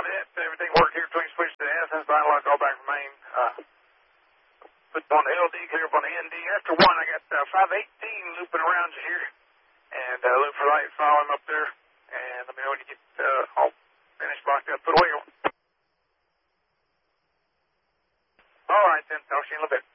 about it. Everything worked here between switch to Athens. I like all back from Maine. Put on the LD, clear up on the ND. After 1, I got 518 looping around you here. And look for light, follow him up there. And let me know when you get all finished, locked up, put a wheel. All right, then. I'll see you in a little bit.